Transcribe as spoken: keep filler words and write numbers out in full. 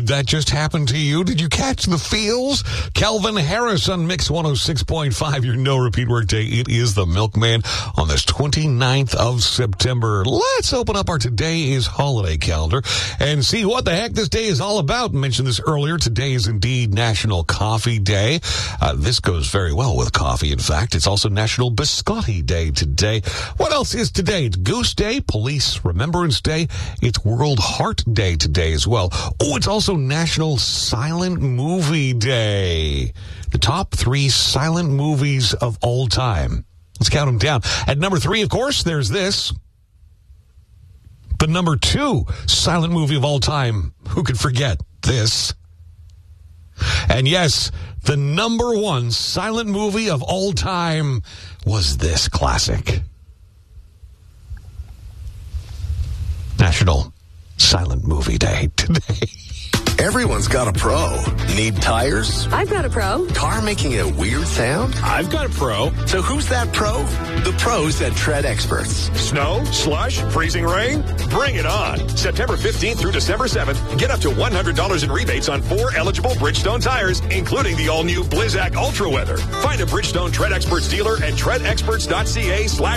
Did that just happen to you? Did you catch the feels? Calvin Harris on Mix one oh six point five, your no repeat workday. It is the Milkman on this twenty-ninth of September. Let's open up our Today is Holiday calendar and see what the heck this day is all about. I mentioned this earlier. Today is indeed National Coffee Day. Uh, this goes very well with coffee. In fact, it's also National Biscotti Day today. What else is today? It's Goose Day, Police Remembrance Day. It's World Heart Day today as well. Oh, it's also National Silent Movie Day. The top three silent movies of all time. Let's count them down. At number three, of course, there's this. The number two silent movie of all time. Who could forget this? And yes, the number one silent movie of all time was this classic. National Silent Movie Day today. Everyone's got a pro. Need tires? I've got a pro. Car making a weird sound? I've got a pro. So who's that pro? The pros at Tread Experts. Snow, slush, freezing rain? Bring it on. September fifteenth through December seventh, get up to one hundred dollars in rebates on four eligible Bridgestone tires, including the all-new Blizzak Ultra Weather. Find a Bridgestone Tread Experts dealer at tread experts dot c a slash